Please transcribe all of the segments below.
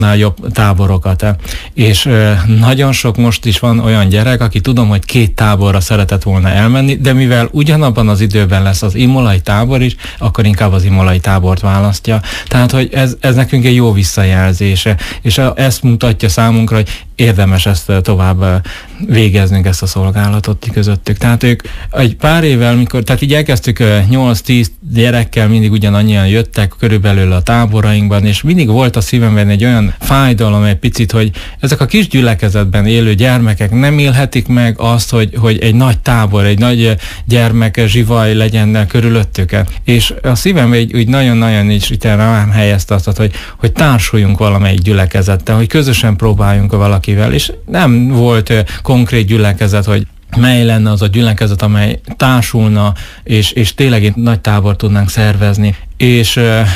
jobb táborokat. És nagyon sok most is van olyan gyerek, aki tudom, hogy 2 táborra szeretett volna elmenni, de mivel ugyanabban az időben lesz az imolai tábor is, akkor inkább az imolai tábort választja. Tehát, hogy ez nekünk egy jó visszajelzése, és ezt mutatja számunkra, hogy érdemes ezt tovább végeznünk, ezt a szolgálatot közöttük. Tehát ők egy pár évvel, tehát így elkezdtük 8-10 gyerekkel, mindig ugyanannyian jöttek körülbelül a táborainkban, és mindig volt a szívemben egy olyan fájdalom egy picit, hogy ezek a kis gyülekezetben élő gyermekek nem élhetik meg azt, hogy egy nagy tábor, egy nagy gyermek zsivaj legyen körülöttük. És a szívemben úgy nagyon-nagyon is itt rám helyezte azt, hogy társuljunk valamelyik gyülekezettel, hogy közösen próbáljunk valakivel, és nem volt konkrét gyülekezet, hogy mely lenne az a gyülekezet, amely társulna, és tényleg egy nagy tábort tudnánk szervezni. És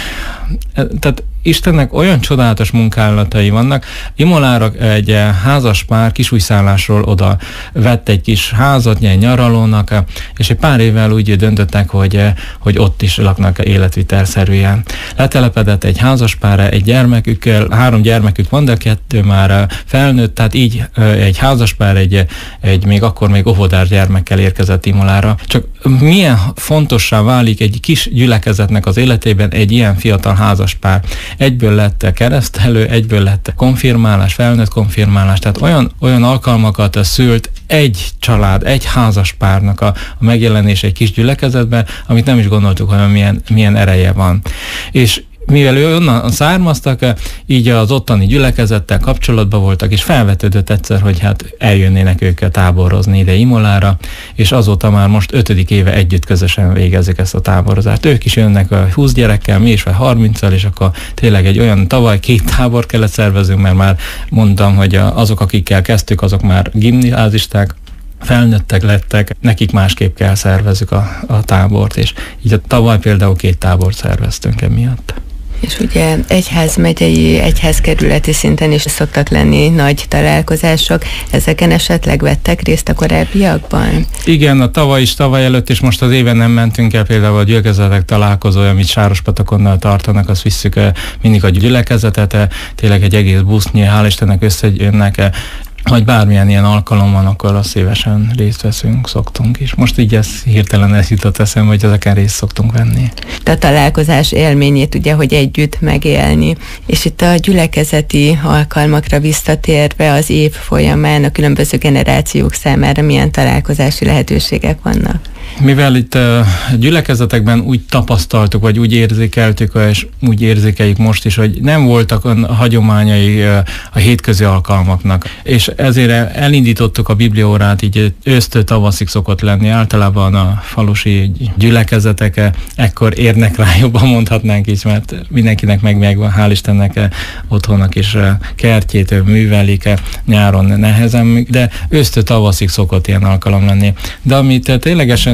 tehát Istennek olyan csodálatos munkálatai vannak. Imolára egy házas pár kisújszállásról oda vett egy kis házat, egy nyaralónak, és egy pár évvel úgy döntöttek, hogy ott is laknak életvitelszerűen. Letelepedett egy házas pár, egy gyermekükkel, 3 gyermekük van, de 2 már felnőtt, tehát így egy házas pár, egy még óvodás gyermekkel érkezett Imolára. Csak milyen fontossá válik egy kis gyülekezetnek az életében egy ilyen fiatal házas pár. Egyből lett keresztelő, egyből lett konfirmálás, felnőtt konfirmálás, tehát olyan alkalmakat szült egy család, egy házas párnak a megjelenés egy kis gyülekezetben, amit nem is gondoltuk, hogy milyen ereje van. És mivel ő onnan származtak, így az ottani gyülekezettel kapcsolatban voltak, és felvetődött egyszer, hogy hát eljönnének ők táborozni ide Imolára, és azóta már most 5. éve együtt közösen végezik ezt a táborozást. Ők is jönnek 20 gyerekkel, mi is vagy 30-al, és akkor tényleg egy olyan tavaly 2 tábor kellett szervezünk, mert már mondtam, hogy azok, akikkel kezdtük, azok már gimnázisták, felnőttek lettek, nekik másképp kell szervezzük a tábort, és így tavaly például 2 tábort szerveztünk emiatt. És ugye egyházmegyei, egyházkerületi szinten is szoktak lenni nagy találkozások. Ezeken esetleg vettek részt a korábbiakban? Igen, a tavaly előtt, és most az éven nem mentünk el, például a gyülekezetek találkozója, amit Sárospatokonnal tartanak, azt visszük mindig a gyülekezetet, tényleg egy egész busznyi, hál' Istennek összejönnek, vagy bármilyen ilyen alkalom van, akkor azt szívesen részt veszünk, szoktunk is. Most így hirtelen jutott eszembe, hogy ezeken részt szoktunk venni. A találkozás élményét ugye, hogy együtt megélni, és itt a gyülekezeti alkalmakra visszatérve az év folyamán a különböző generációk számára milyen találkozási lehetőségek vannak? Mivel itt gyülekezetekben úgy tapasztaltuk, vagy úgy érzékeltük, és úgy érzékeljük most is, hogy nem voltak hagyományai a hétközi alkalmaknak, és ezért elindítottuk a bibliaórát, így ősztől tavaszig szokott lenni, általában a falusi gyülekezetek ekkor érnek rá, jobban mondhatnánk is, mert mindenkinek megvan, hál' Istennek otthonnak is kertjét művelik, nyáron nehezen, de ősztől tavaszig szokott ilyen alkalom lenni. De amit ténylegesen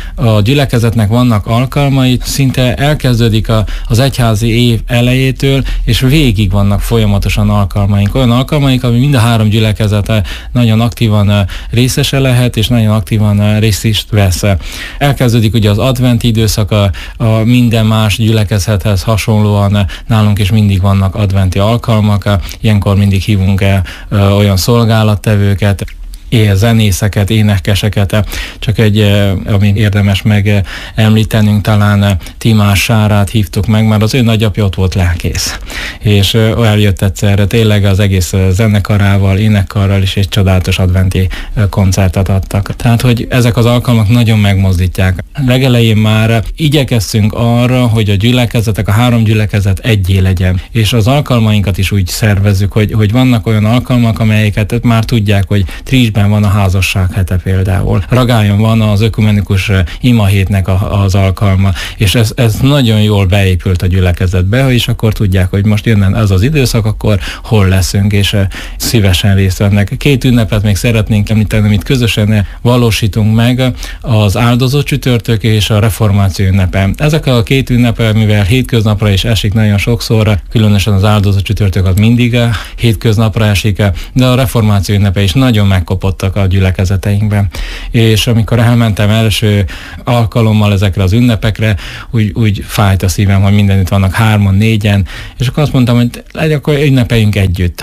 a gyülekezetnek vannak alkalmai, szinte elkezdődik az egyházi év elejétől, és végig vannak folyamatosan alkalmaink. Olyan alkalmaink, ami mind a 3 gyülekezete nagyon aktívan részese lehet, és nagyon aktívan részt is vesz. Elkezdődik ugye az adventi időszak, a minden más gyülekezethez hasonlóan nálunk is mindig vannak adventi alkalmak, ilyenkor mindig hívunk olyan szolgálattevőket, zenészeket, énekeseket, csak ami érdemes megemlítenünk, talán Timás Sárát hívtuk meg, mert az ő nagyapja ott volt lelkész. És eljött egyszerre tényleg az egész zenekarával, énekkarral is egy csodálatos adventi koncertet adtak. Tehát, hogy ezek az alkalmak nagyon megmozdítják. Legelején már igyekeztünk arra, hogy a gyülekezetek, a 3 gyülekezet egyé legyen. És az alkalmainkat is úgy szervezzük, hogy vannak olyan alkalmak, amelyeket már tudják, hogy Trisben van a házasság hete például. Ragályon van az ökumenikus imahétnek az alkalma, és ez nagyon jól beépült a gyülekezetbe, és akkor tudják, hogy most jönne ez az időszak, akkor hol leszünk, és szívesen részt vennek. 2 ünnepet még szeretnénk említeni, amit közösen valósítunk meg, az áldozó csütörtök és a reformáció ünnepe. Ezek a 2 ünnepek, mivel hétköznapra is esik nagyon sokszor, különösen az áldozó csütörtök az mindig hétköznapra esik, de a reformáció ünnepe is nagyon megkopott csapottak a gyülekezeteinkben. És amikor elmentem első alkalommal ezekre az ünnepekre, úgy fájt a szívem, hogy mindenütt vannak 3-4, és akkor azt mondtam, hogy akkor ünnepeljünk együtt.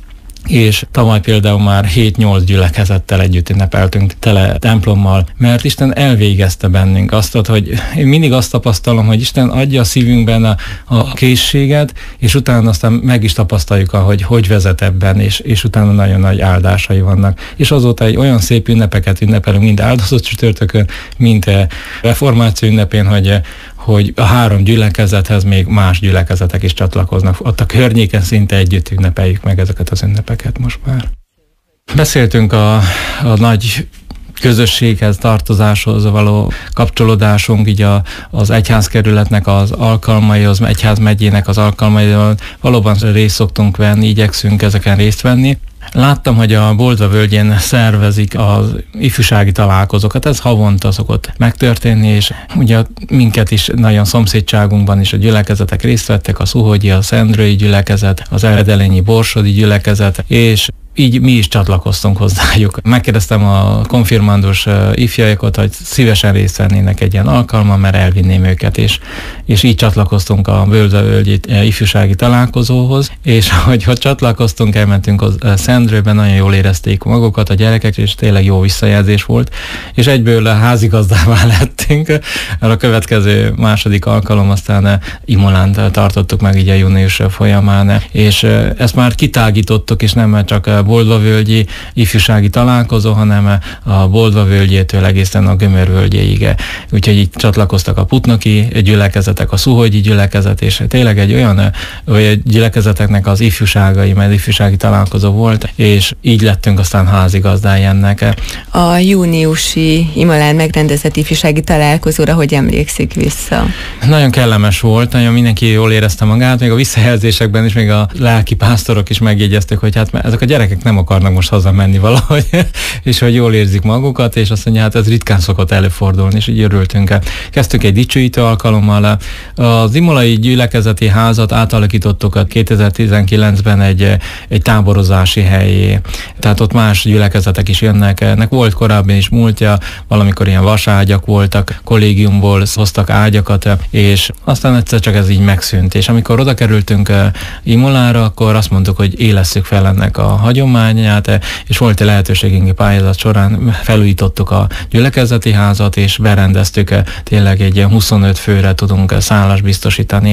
És tavaly például már 7-8 gyülekezettel együtt ünnepeltünk tele templommal, mert Isten elvégezte bennünk azt, hogy én mindig azt tapasztalom, hogy Isten adja a szívünkben a készséget, és utána aztán meg is tapasztaljuk, hogy vezet ebben, és utána nagyon nagy áldásai vannak. És azóta egy olyan szép ünnepeket ünnepelünk, mind áldozott csütörtökön, mint reformáció ünnepén, hogy a 3 gyülekezethez még más gyülekezetek is csatlakoznak. Ott a környéken szinte együtt ünnepeljük meg ezeket az ünnepeket most már. Beszéltünk a nagy közösséghez, tartozáshoz való kapcsolódásunk, így az egyházkerületnek az alkalmai, az egyházmegyének az alkalmaival valóban részt szoktunk venni, igyekszünk ezeken részt venni. Láttam, hogy a Boldva völgyén szervezik az ifjúsági találkozókat, ez havonta szokott megtörténni, és ugye minket is nagyon szomszédságunkban is a gyülekezetek részt vettek, a Szuhogyi, a Szendrői gyülekezet, az Edelényi Borsodi gyülekezet, és így mi is csatlakoztunk hozzájuk. Megkérdeztem a konfirmandus ifjaikokat, hogy szívesen részt vennének egy ilyen alkalman, mert elvinném őket, és így csatlakoztunk a Boldva-völgyi ifjúsági találkozóhoz, és hogy csatlakoztunk, elmentünk a Szendrőben, nagyon jól érezték magukat a gyerekek, és tényleg jó visszajelzés volt, és egyből házigazdává lettünk. A következő második alkalom aztán Imolán tartottuk meg így a június folyamán, és ezt már kitágítottuk, és nem csak Boldva-völgyi ifjúsági találkozó, hanem a Boldva-völgyétől egészen a Gömör-völgyéig. Úgyhogy így csatlakoztak a putnoki gyülekezetek, a Szuhogyi gyülekezet, és tényleg egy olyan gyülekezeteknek az ifjúságai, mert ifjúsági találkozó volt, és így lettünk aztán házigazdái ennek. A júniusi Imolán megrendezett ifjúsági találkozóra hogy emlékszik vissza? Nagyon kellemes volt, nagyon mindenki jól érezte magát, még a visszajelzésekben is, még a lelki pásztorok is megjegyezték, hogy hát ezek a gyerekek nem akarnak most hazamenni valahogy, és hogy jól érzik magukat, és azt mondja, hát ez ritkán szokott előfordulni, és így örültünk. Kezdtük egy dicsőítő alkalommal. Az imolai gyülekezeti házat átalakítottuk a 2019-ben egy táborozási helyé. Tehát ott más gyülekezetek is jönnek. Ennek volt korábban is múltja, valamikor ilyen vaságyak voltak, kollégiumból hoztak ágyakat, és aztán egyszer csak ez így megszűnt. És amikor oda kerültünk Imolára, akkor azt mondtuk, hogy élesszük fel ennek a hagyományát, és volt egy lehetőségünk pályázat során, felújítottuk a gyülekezeti házat, és berendeztük, tényleg egy 25 főre tudunk szállást biztosítani.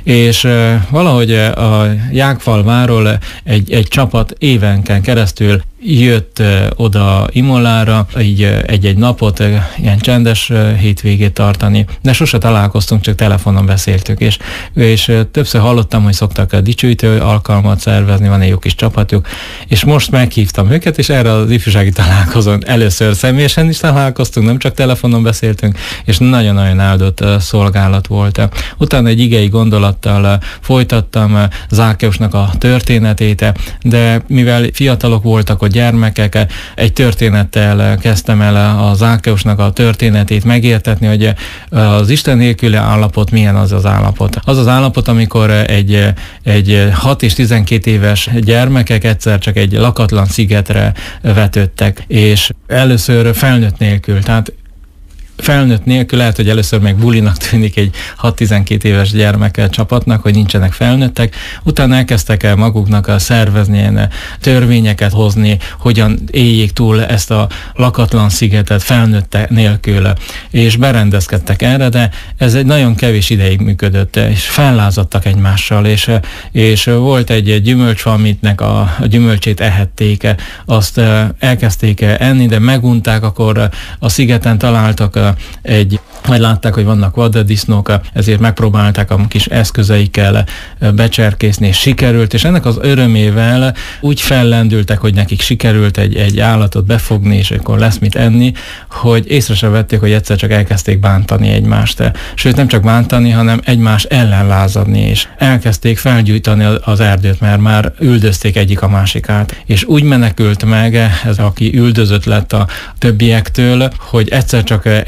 És valahogy a Jákfalváról egy csapat évenken keresztül jött oda Imolára, így egy-egy napot, ilyen csendes hétvégét tartani, de sose találkoztunk, csak telefonon beszéltük, és többször hallottam, hogy szoktak a dicsőítő alkalmat szervezni, van egy jó kis csapatjuk, és most meghívtam őket, és erre az ifjúsági találkozón először személyesen is találkoztunk, nem csak telefonon beszéltünk, és nagyon-nagyon áldott szolgálat volt. Utána egy igei gondolattal folytattam Zákeusnak a történetét, de mivel fiatalok voltak, hogy gyermekek, egy történettel kezdtem el a Zákeusnak a történetét megértetni, hogy az Isten nélküli állapot milyen az állapot. Az az állapot, amikor egy 6 és 12 éves gyermekek egyszer csak egy lakatlan szigetre vetődtek, és először felnőtt nélkül, tehát felnőtt nélkül lehet, hogy először még bulinak tűnik egy 6-12 éves gyermek csapatnak, hogy nincsenek felnőttek, utána elkezdtek el maguknak szervezni ilyen törvényeket hozni, hogyan éljék túl ezt a lakatlan szigetet felnőtt nélkül, és berendezkedtek erre, de ez egy nagyon kevés ideig működött, és fellázadtak egymással, és volt egy gyümölcsfa, amitnek a gyümölcsét ehették, azt elkezdték enni, de megunták, akkor a szigeten találtak majd látták, hogy vannak vaddisznók, ezért megpróbálták a kis eszközeikkel becserkészni, és sikerült, és ennek az örömével úgy fellendültek, hogy nekik sikerült egy állatot befogni, és akkor lesz mit enni, hogy észre sem vették, hogy egyszer csak elkezdték bántani egymást. Sőt, nem csak bántani, hanem egymás ellen lázadni, és elkezdték felgyújtani az erdőt, mert már üldözték egyik a másikát. És úgy menekült meg ez, aki üldözött lett a többiektől, hogy egyszer csak egy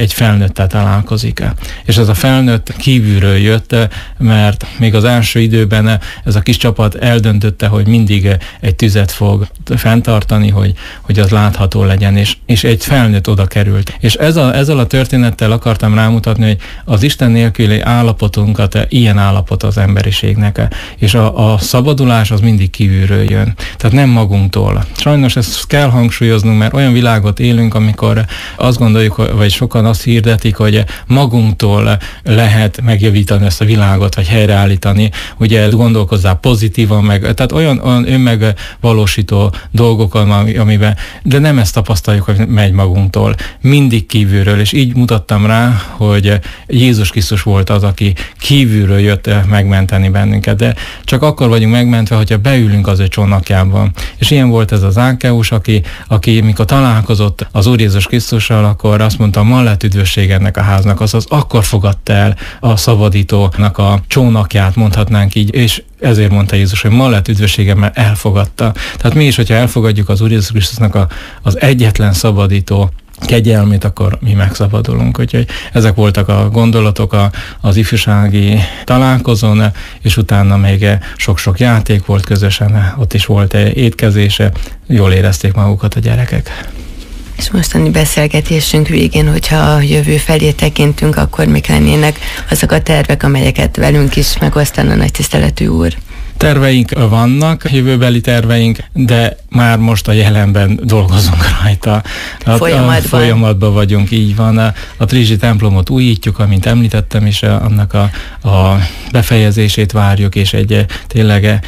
egy felnőttel találkozik. És ez a felnőtt kívülről jött, mert még az első időben ez a kis csapat eldöntötte, hogy mindig egy tüzet fog fenntartani, hogy az látható legyen, és egy felnőtt oda került. És ezzel a történettel akartam rámutatni, hogy az Isten nélküli állapotunkat ilyen állapot az emberiségnek, és a szabadulás az mindig kívülről jön. Tehát nem magunktól. Sajnos ezt kell hangsúlyoznunk, mert olyan világot élünk, amikor azt gondoljuk, vagy sokan azt hirdetik, hogy magunktól lehet megjavítani ezt a világot, vagy helyreállítani. Ugye gondolkozzál pozitívan, tehát olyan önmegvalósító dolgok, amiben, de nem ezt tapasztaljuk, hogy megy magunktól. Mindig kívülről, és így mutattam rá, hogy Jézus Krisztus volt az, aki kívülről jött megmenteni bennünket, de csak akkor vagyunk megmentve, hogyha beülünk az ő csónakjában. És ilyen volt ez az Ákeus, aki mikor találkozott az Úr Jézus Krisztussal, akkor azt mondta, ma lett üdvösség ennek a háznak, azaz akkor fogadta el a szabadítónak a csónakját, mondhatnánk így, és ezért mondta Jézus, hogy ma lett üdvössége, mert elfogadta. Tehát mi is, hogyha elfogadjuk az Úr Jézus Krisztusnak az egyetlen szabadító kegyelmét, akkor mi megszabadulunk. Úgyhogy ezek voltak a gondolatok az ifjúsági találkozón, és utána még sok-sok játék volt közösen, ott is volt étkezése, jól érezték magukat a gyerekek. És mostani beszélgetésünk végén, hogyha a jövő felé tekintünk, akkor mik lennének azok a tervek, amelyeket velünk is megosztana nagy tiszteletű úr? Terveink vannak, jövőbeli terveink, de már most a jelenben dolgozunk rajta. Folyamatban vagyunk, így van. A Trizsi templomot újítjuk, amint említettem, és annak a befejezését várjuk, és tényleg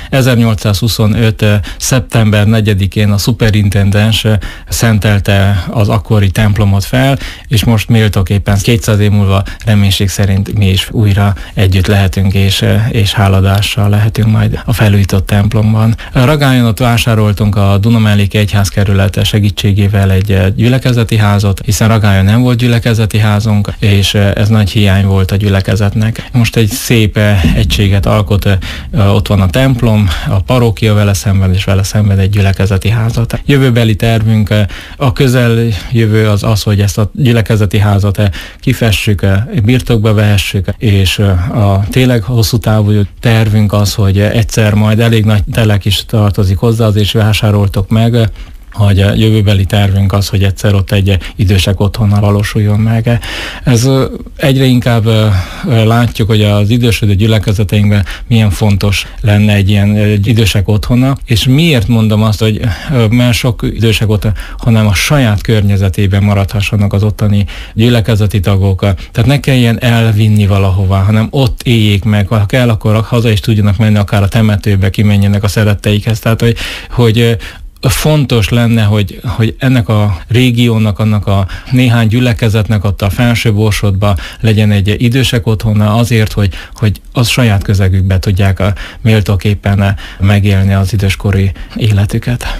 1825. szeptember 4-én a szuperintendens szentelte az akkori templomot fel, és most méltóképpen 200 év múlva reménység szerint mi is újra együtt lehetünk, és háladással lehetünk majd a felújított templomban. Ragályon ott vásároltunk a Dunamelléki Egyházkerület segítségével egy gyülekezeti házat, hiszen Ragályon nem volt gyülekezeti házunk, és ez nagy hiány volt a gyülekezetnek. Most egy szép egységet alkot, ott van a templom, a parókia vele szemben, és vele szemben egy gyülekezeti házat. Jövőbeli tervünk, a közeljövő az, hogy ezt a gyülekezeti házat kifessük, birtokba vehessük, és a tényleg hosszú távú tervünk az, hogy egyszer majd elég nagy telek is tartozik hozzá, azért is vásároltok meg, hogy a jövőbeli tervünk az, hogy egyszer ott egy idősek otthonnal valósuljon meg. Ez egyre inkább látjuk, hogy az idősödő gyülekezeteinkben milyen fontos lenne egy ilyen idősek otthona, és miért mondom azt, hogy mert sok idősek otthon, hanem a saját környezetében maradhassanak az ottani gyülekezeti tagok, tehát ne kelljen elvinni valahova, hanem ott éljék meg, ha kell, akkor haza is tudjanak menni, akár a temetőbe kimenjenek a szeretteikhez, tehát hogy fontos lenne, hogy ennek a régiónak, annak a néhány gyülekezetnek ott a felső Borsodba legyen egy idősek otthona azért, hogy az saját közegükbe tudják méltóképpen megélni az időskori életüket.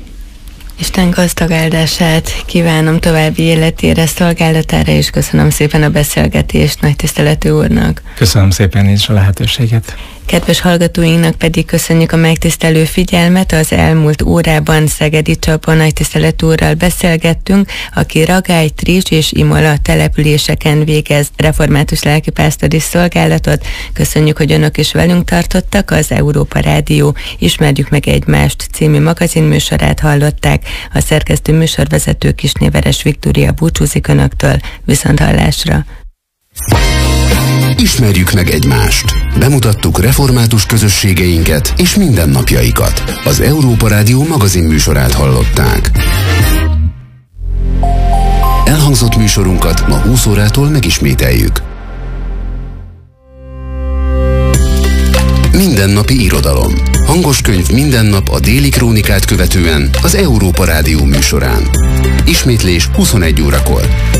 Isten gazdag áldását kívánom további életére, szolgálatára, és köszönöm szépen a beszélgetést nagy tiszteletű úrnak. Köszönöm szépen én is a lehetőséget. Kedves hallgatóinknak pedig köszönjük a megtisztelő figyelmet. Az elmúlt órában Szegedi Csaba nagy tiszteletű úrral beszélgettünk, aki Ragály, Trizs és Imola településeken végez református lelkipásztori szolgálatot. Köszönjük, hogy önök is velünk tartottak. Az Európa Rádió Ismerjük meg egymást című magazinműsorát hallották. A szerkesztő műsorvezető Kisnéveres Viktória búcsúzik önöktől. Viszonthallásra! Ismerjük meg egymást. Bemutattuk református közösségeinket és mindennapjaikat. Az Európa Rádió magazinműsorát hallották. Elhangzott műsorunkat ma 20 órától megismételjük. Mindennapi irodalom. Hangos könyv minden nap a Déli Krónikát követően az Európa Rádió műsorán. Ismétlés 21 órakor.